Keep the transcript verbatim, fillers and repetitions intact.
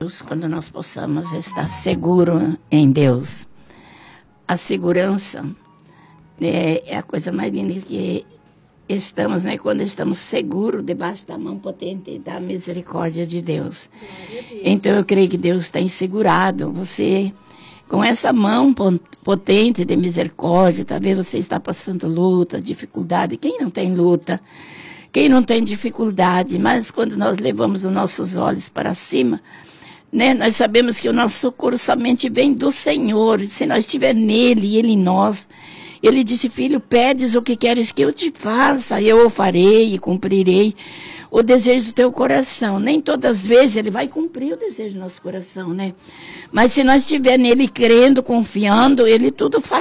Deus quando nós possamos estar seguros em Deus. A segurança é, é a coisa mais linda que estamos, né? Quando estamos seguros debaixo da mão potente da misericórdia de Deus. Então eu creio que Deus tem segurado você com essa mão potente de misericórdia. Talvez você está passando luta, dificuldade. Quem não tem luta? Quem não tem dificuldade? Mas quando nós levamos os nossos olhos para cima, né, nós sabemos que o nosso socorro somente vem do Senhor. Se nós estiver nele e ele em nós, ele disse: filho, pedes o que queres que eu te faça, eu o farei e cumprirei o desejo do teu coração. Nem todas as vezes ele vai cumprir o desejo do nosso coração, né? Mas se nós estiver nele crendo, confiando, ele tudo fará.